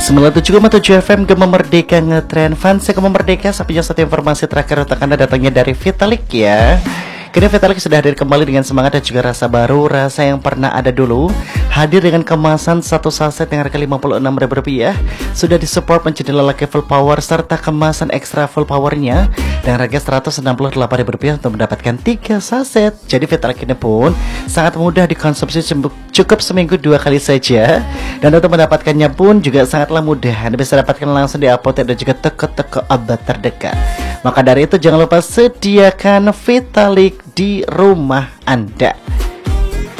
97,7 FM Gema Merdeka ngetren fans Gema Merdeka. Sapinya satu informasi terakhir untuk Anda datangnya dari Vitalik ya. Kini Vitalik sudah hadir kembali dengan semangat dan juga rasa baru, rasa yang pernah ada dulu. Hadir dengan kemasan satu saset yang harga Rp56.000. Sudah disupport menjadi lelaki full power serta kemasan ekstra full powernya dengan harga Rp168.000 untuk mendapatkan 3 saset. Jadi Vitalik ini pun sangat mudah dikonsumsi, cukup seminggu 2 kali saja. Dan untuk mendapatkannya pun juga sangatlah mudah. Anda bisa dapatkan langsung di apotek dan juga toko-toko obat terdekat. Maka dari itu jangan lupa sediakan Vitalik di rumah Anda.